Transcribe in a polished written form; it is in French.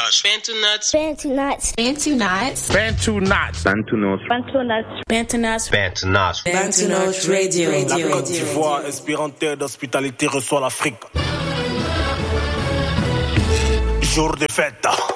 nuts. Bantu nuts. Bantu nuts. Bantu nuts. Bantu nuts. Bantu nuts. Bantu nuts. Bantu nuts. Bantu nuts. Bantu nuts Radio. La Côte d'Ivoire, inspirante d'hospitalité, reçoit l'Afrique. Jour de fête.